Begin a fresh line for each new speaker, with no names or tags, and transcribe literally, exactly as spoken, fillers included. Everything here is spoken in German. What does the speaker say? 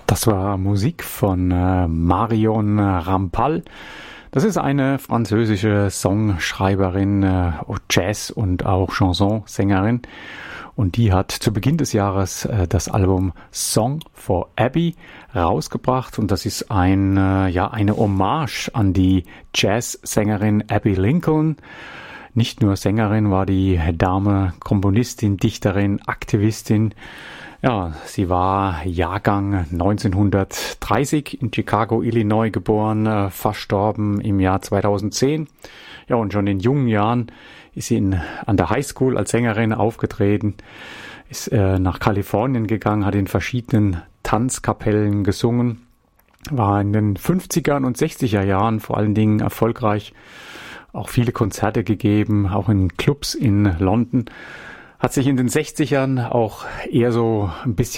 Das war Musik von äh, Marion Rampal. Das ist eine französische Songschreiberin, äh, Jazz- und auch Chansonsängerin. Und die hat zu Beginn des Jahres äh, das Album Song for Abby rausgebracht. Und das ist ein, äh, ja, eine Hommage an die Jazzsängerin Abby Lincoln. Nicht nur Sängerin war die Dame, Komponistin, Dichterin, Aktivistin. Ja, sie war Jahrgang neunzehnhundertdreißig in Chicago, Illinois geboren, äh, verstorben im Jahr zweitausendzehn. Ja, und schon in jungen Jahren ist sie in, an der Highschool als Sängerin aufgetreten, ist äh, nach Kalifornien gegangen, hat in verschiedenen Tanzkapellen gesungen, war in den fünfziger und sechziger Jahren vor allen Dingen erfolgreich, auch viele Konzerte gegeben, auch in Clubs in London. Hat sich in den sechzigern auch eher so ein bisschen